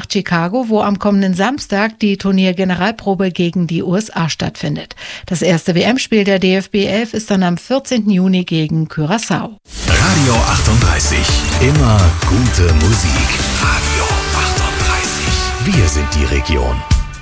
Chicago, wo am kommenden Samstag die Turniergeneralprobe gegen die USA stattfindet. Das erste WM-Spiel der DFB 11 ist dann am 14. Juni gegen Curaçao. Radio 38, immer gute Musik. Radio 38, wir sind die Region.